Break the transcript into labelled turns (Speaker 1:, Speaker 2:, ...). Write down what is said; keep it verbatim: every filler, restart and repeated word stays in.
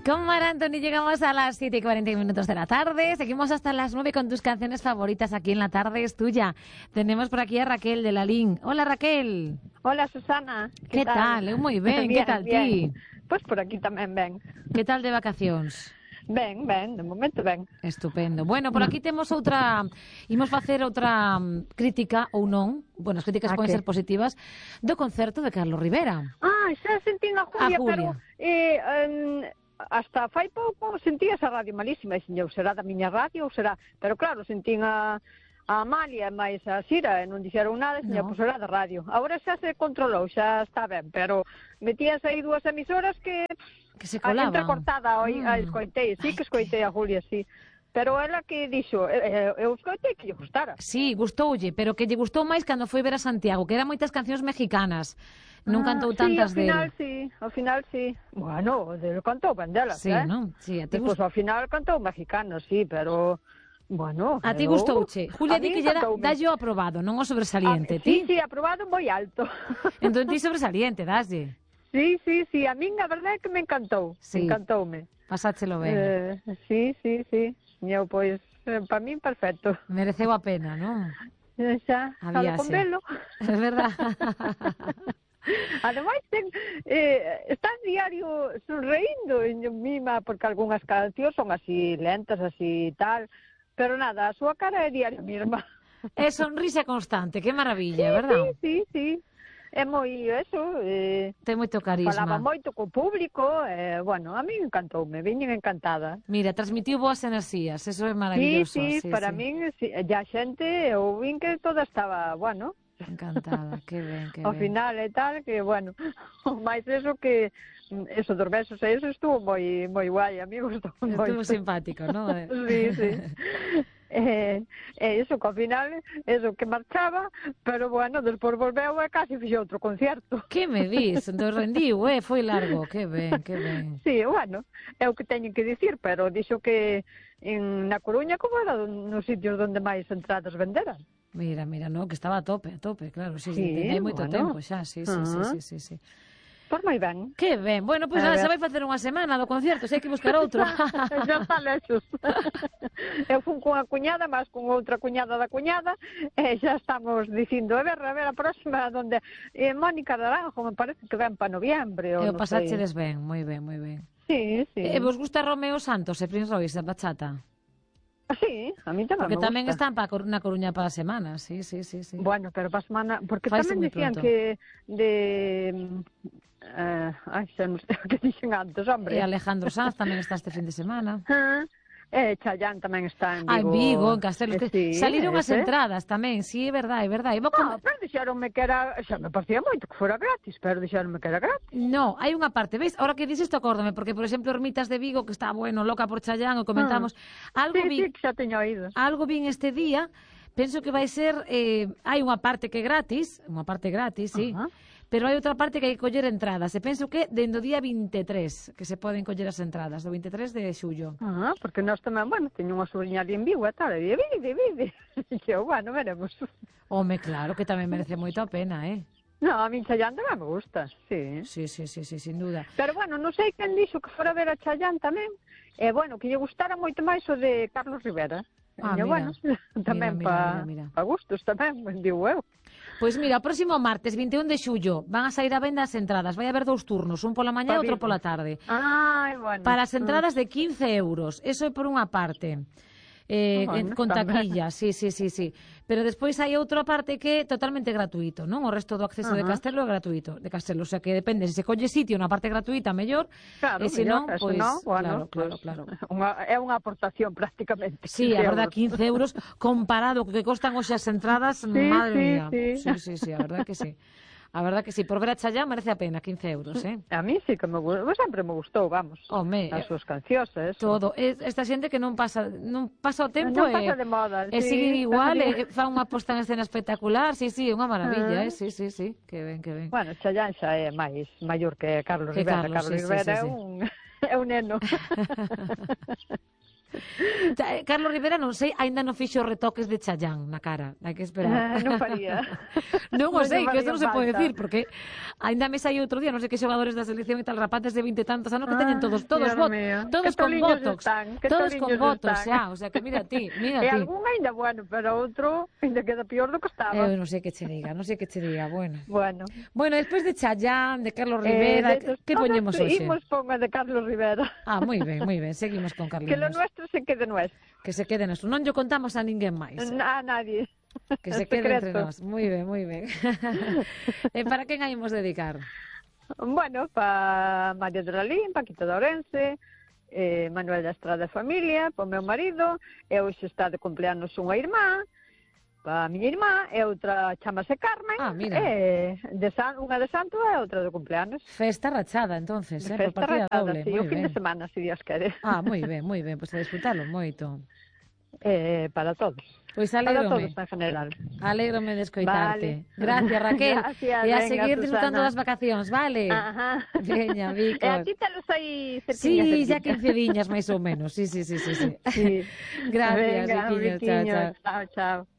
Speaker 1: Con Mar Anthony llegamos a las siete y cuarenta minutos de la tarde. Seguimos hasta las nueve con tus canciones favoritas aquí en La Tarde es Tuya. Tenemos por aquí a Raquel de Lalín. Hola, Raquel.
Speaker 2: Hola, Susana.
Speaker 1: Que tal? Eu moi ben, que tal ti?
Speaker 2: Pois por aquí tamén ben.
Speaker 1: Que tal de vacacións?
Speaker 2: Ben, ben, de momento ben.
Speaker 1: Estupendo. Bueno, por aquí temos outra... Imos facer outra mm, crítica, ou non, bueno, as críticas
Speaker 2: A
Speaker 1: poden
Speaker 2: que?
Speaker 1: ser positivas, do concerto de Carlos Rivera.
Speaker 2: Ah, xa sentín a Julia,
Speaker 1: A Julia.
Speaker 2: pero eh, um, hasta fai pouco sentí esa radio malísima, e eu será da miña radio ou será, pero claro, sentín a, a Amalia máis a Sira e non dixeron nada, e
Speaker 1: No.
Speaker 2: no. Pois será da radio. Agora xa se controlou, xa está ben, pero metías aí dúas emisoras que
Speaker 1: Que se
Speaker 2: a
Speaker 1: colaban.
Speaker 2: entrecortada oi,
Speaker 1: Mm.
Speaker 2: a escoitei, sí que escoitei a Julia, sí. Pero ela que dixo, eh, eh, eu escoitei que lle gustara.
Speaker 1: Sí, gustoulle, pero que lle gustou máis cando foi ver a Santiago, que eran moitas cancións mexicanas. Non cantou tantas
Speaker 2: sí, ao final,
Speaker 1: del.
Speaker 2: sí, ao final sí. Bueno, del cantou ben delas,
Speaker 1: Sí,
Speaker 2: eh?
Speaker 1: non? Sí, a ti
Speaker 2: Despois
Speaker 1: gust...
Speaker 2: ao final cantou mexicano, sí, pero bueno,
Speaker 1: A ti
Speaker 2: eu-
Speaker 1: gustouche. Julia
Speaker 2: a
Speaker 1: di
Speaker 2: min
Speaker 1: que lle da,
Speaker 2: encantoume.
Speaker 1: dalle o aprobado, non o sobresaliente.
Speaker 2: Ah, sí,
Speaker 1: Ti?
Speaker 2: sí, aprobado moi alto.
Speaker 1: Entón ti sobresaliente, daslle.
Speaker 2: sí, sí, sí, a min a verdade é que me encantou,
Speaker 1: Sí.
Speaker 2: encantoume.
Speaker 1: Pasáchelo ben.
Speaker 2: Eh, sí, sí, sí. Eu, pois, eh, para min perfecto.
Speaker 1: Mereceu a pena, non?
Speaker 2: Eh, Xa,
Speaker 1: A
Speaker 2: salo con
Speaker 1: viaxe.
Speaker 2: velo.
Speaker 1: É verdad.
Speaker 2: Ademais, ten, eh, estás diario sonreindo en mima, porque algunhas cancións son así lentas, así tal, pero nada, a súa cara é diario mesma.
Speaker 1: É sonrisa constante, que maravilla,
Speaker 2: sí,
Speaker 1: verdad?
Speaker 2: sí, sí, sí. É moi, eso, eh,
Speaker 1: Ten moito carisma.
Speaker 2: falaba moito co público, eh, bueno, a mí encantoume, viñen encantada.
Speaker 1: Mira, transmitiu boas enerxías, eso é
Speaker 2: Sí,
Speaker 1: maravilloso.
Speaker 2: sí,
Speaker 1: sí,
Speaker 2: para
Speaker 1: sí.
Speaker 2: min, sí, ya xente, eu vin que toda estaba, bueno,
Speaker 1: Encantada, que ben, que
Speaker 2: ao
Speaker 1: ben.
Speaker 2: final e tal, que bueno, máis eso que eso dos besos e eso estuvo moi moi guai, a mí gustou moito.
Speaker 1: Estuvo simpático, non?
Speaker 2: Sí, sí. Eh, eh, eso, que ao final, eso, que marchaba, pero bueno, despois volveu e casi fixo outro concierto.
Speaker 1: Que me dis? Entón rendiu, eh? Foi largo, que ben, que ben.
Speaker 2: Sí, bueno, é o que teño que dicir, pero dixo que en na Coruña como era nos sitios onde máis entradas venderan.
Speaker 1: Mira, mira, no, que estaba a tope, a tope, claro, sí, sí,
Speaker 2: Sí,
Speaker 1: hai moito
Speaker 2: bueno.
Speaker 1: tempo xa, sí, sí, sí,
Speaker 2: Ah.
Speaker 1: sí, sí, sí.
Speaker 2: Pois moi ben.
Speaker 1: Que ben, bueno, pois
Speaker 2: A
Speaker 1: nada,
Speaker 2: ver.
Speaker 1: se vai facer unha semana do concerto, se hai que buscar outro.
Speaker 2: Já está lexos. Eu fun cunha cuñada, máis con outra cuñada da cuñada, e xa estamos dicindo, a ver, a ver, a próxima, donde eh, Mónica Naranjo, me parece que ven para noviembre, ou
Speaker 1: E o
Speaker 2: non sei.
Speaker 1: pasáchedes ben, moi ben, moi ben.
Speaker 2: Sí, sí.
Speaker 1: E vos gusta Romeo Santos e Prince Royce, a bachata?
Speaker 2: Sí, a mí tamén
Speaker 1: Porque
Speaker 2: me
Speaker 1: tamén
Speaker 2: gusta.
Speaker 1: están pa, na Coruña para a semana, sí, sí, sí, sí.
Speaker 2: Bueno, pero para semana, porque
Speaker 1: Faise
Speaker 2: tamén
Speaker 1: moi
Speaker 2: dicían
Speaker 1: pronto.
Speaker 2: que de eh, ai, xa non sei o que dixen antes, hombre.
Speaker 1: E Alejandro Sanz tamén está este fin de semana.
Speaker 2: Ah, e Chayán tamén está en Vigo.
Speaker 1: Ah, en Vigo, en Castelos, que
Speaker 2: Eh, sí,
Speaker 1: saliron as
Speaker 2: ese.
Speaker 1: entradas tamén, sí, é verdade, é verdade. Iba
Speaker 2: Ah,
Speaker 1: con...
Speaker 2: pero dixeronme que era, xa me parecía moito que fora gratis, pero dixeronme que era gratis.
Speaker 1: No, hai unha parte, veis, ahora que dices isto acórdame, porque, por exemplo, Ermitas de Vigo, que está, bueno, loca por Chayán, o comentamos, algo
Speaker 2: Sí,
Speaker 1: vi,
Speaker 2: sí, que xa teño oído.
Speaker 1: algo vin este día, penso que vai ser, eh, hai unha parte que é gratis, unha parte gratis, sí,
Speaker 2: Ajá.
Speaker 1: pero hai outra parte que hai que coller entradas, e penso que dende o día veintitrés, que se poden coller as entradas, do veintitrés de xullo.
Speaker 2: Ah, porque nós tamén, bueno, teño unha sobrinha ali en Vigo e tal, e di, vide, vide. E eu, bueno, veremos.
Speaker 1: Home, claro, que tamén merece moito a pena, eh?
Speaker 2: No, a min Chayán tamén me gusta, sí.
Speaker 1: Sí, sí, sí, sí, sin duda.
Speaker 2: Pero bueno, non sei quen dixo que fora ver a Chayán tamén, e bueno, que lle gustara moito máis o de Carlos Rivera.
Speaker 1: Ah,
Speaker 2: E,
Speaker 1: mira.
Speaker 2: bueno, tamén
Speaker 1: Mira,
Speaker 2: pa,
Speaker 1: mira, mira.
Speaker 2: pa gustos tamén, digo eu.
Speaker 1: Pois mira, o próximo martes, veinti un de xullo, van a sair a venda as entradas. Vai haber dous turnos, un pola mañá e
Speaker 2: Pa
Speaker 1: outro
Speaker 2: Vigo.
Speaker 1: pola tarde.
Speaker 2: Ai, bueno.
Speaker 1: Para as entradas de quince euros. Eso é por unha parte. Eh,
Speaker 2: Bueno,
Speaker 1: en- con
Speaker 2: tamén.
Speaker 1: taquilla, sí, sí, sí, sí. Pero despois hai outra parte que é totalmente gratuito, non? O resto do acceso de
Speaker 2: Ajá.
Speaker 1: Castelo é gratuito, de Castelo, o sea que depende, se se colle sitio na parte gratuita, mellor,
Speaker 2: Claro,
Speaker 1: e se non,
Speaker 2: mellor, eso
Speaker 1: pois,
Speaker 2: non,
Speaker 1: claro,
Speaker 2: bueno,
Speaker 1: claro,
Speaker 2: pues,
Speaker 1: claro.
Speaker 2: Unha, é unha aportación prácticamente.
Speaker 1: Sí, a
Speaker 2: quince
Speaker 1: verdad,
Speaker 2: euros.
Speaker 1: quince euros comparado co que costan hoxe as entradas,
Speaker 2: Sí,
Speaker 1: madre
Speaker 2: sí,
Speaker 1: mía.
Speaker 2: sí.
Speaker 1: Sí, sí, sí, a verdad que sí. A verdad que sí, por ver a Chayán merece a pena, quince euros, eh?
Speaker 2: A mí sí que me gustou, sempre me gustou, vamos.
Speaker 1: Home,
Speaker 2: As
Speaker 1: eh,
Speaker 2: súas cancións, eso.
Speaker 1: todo. Es, esta xente que non pasa non pasa o tempo
Speaker 2: Non
Speaker 1: e,
Speaker 2: pasa de moda,
Speaker 1: e
Speaker 2: sí,
Speaker 1: sigue igual,
Speaker 2: tamén.
Speaker 1: e, e fan unha posta en escena espectacular, sí, sí, é unha maravilla,
Speaker 2: Ah.
Speaker 1: eh? Sí, sí, sí, que ben, que ben.
Speaker 2: Bueno, Chayán xa é máis maior que Carlos
Speaker 1: Que
Speaker 2: Rivera.
Speaker 1: Carlos,
Speaker 2: Carlos
Speaker 1: sí, sí,
Speaker 2: Rivera
Speaker 1: sí,
Speaker 2: é
Speaker 1: sí.
Speaker 2: un é un neno.
Speaker 1: Cha- Carlos Rivera, non sei, aínda non fixo retoques de Chayanne na cara, hai que esperar.
Speaker 2: Ah, non faría.
Speaker 1: Non o
Speaker 2: Non
Speaker 1: sei,
Speaker 2: lle
Speaker 1: que isto non se
Speaker 2: faría
Speaker 1: pode
Speaker 2: falta.
Speaker 1: decir, porque aínda me saiu outro día, non sei que xogadores da selección e tal, rapaces de vinte e tantos anos que teñen todos, todos,
Speaker 2: Dios
Speaker 1: bot,
Speaker 2: mío,
Speaker 1: todos
Speaker 2: que
Speaker 1: con
Speaker 2: toliños
Speaker 1: botox,
Speaker 2: están, que
Speaker 1: todos con
Speaker 2: toliños
Speaker 1: botox, xa,
Speaker 2: están.
Speaker 1: o sea que mira ti, mira
Speaker 2: E
Speaker 1: ti.
Speaker 2: algún ainda bueno, pero outro ainda queda pior do que estaba.
Speaker 1: Eu non sei que che diga, non sei que che diga, bueno.
Speaker 2: Bueno.
Speaker 1: Bueno, despois de Chayanne, de Carlos
Speaker 2: Eh,
Speaker 1: Rivera,
Speaker 2: de-
Speaker 1: que poñemos hoxe?
Speaker 2: Imos pon a de Carlos Rivera.
Speaker 1: Ah, moi ben, moi ben, seguimos con
Speaker 2: Que lo
Speaker 1: Carliños.
Speaker 2: nuestro se quede nuestro.
Speaker 1: Que se quede nesto. Non llo contamos a ninguén máis.
Speaker 2: A nadie.
Speaker 1: Que se quede entre nós. Moi ben, moi ben. E para quen hai imos dedicar?
Speaker 2: Bueno, para María de Lalín, Paquito de Ourense, eh, Manuel da Estrada e Familia, para o meu marido, e hoxe está de cumpleanos unha irmá, para a miña irmá, e outra chamase Carmen,
Speaker 1: Ah, mira.
Speaker 2: e de San, unha de Santo e outra de cumpleanos.
Speaker 1: Festa rachada, entonces, eh, por
Speaker 2: Festa
Speaker 1: partida
Speaker 2: rachada,
Speaker 1: doble.
Speaker 2: sí,
Speaker 1: Moi
Speaker 2: o fin
Speaker 1: ben.
Speaker 2: de semana, se Dios quere.
Speaker 1: Ah, moi ben, moi ben, pois a disfrutalo moito.
Speaker 2: Eh, para todos.
Speaker 1: Pois
Speaker 2: Para
Speaker 1: alégrome.
Speaker 2: todos en general.
Speaker 1: Alégrome de escoitarte.
Speaker 2: Vale.
Speaker 1: Gracias, Raquel.
Speaker 2: Gracias,
Speaker 1: e a
Speaker 2: venga,
Speaker 1: seguir disfrutando
Speaker 2: Susana.
Speaker 1: das vacacións, vale?
Speaker 2: Ajá.
Speaker 1: Veña,
Speaker 2: E a
Speaker 1: bicos.
Speaker 2: ti te los hai
Speaker 1: Sí,
Speaker 2: cerquiña,
Speaker 1: xa
Speaker 2: cerquiña.
Speaker 1: quince diñas máis ou menos. Sí, sí, sí, sí, sí.
Speaker 2: Sí.
Speaker 1: Gracias,
Speaker 2: Venga,
Speaker 1: biquiños. Chao,
Speaker 2: biquiños.
Speaker 1: chao.
Speaker 2: Chao, chao.